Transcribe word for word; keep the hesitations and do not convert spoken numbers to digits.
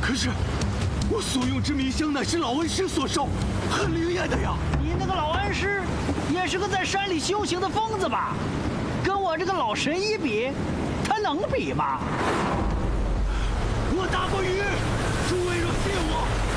可是我所用之迷香乃是老恩师所授，很灵验的呀。 你那个老恩师也是个在山里修行的疯子吧？跟我这个老神医比，他能比吗？ 我大过于，诸位若信我，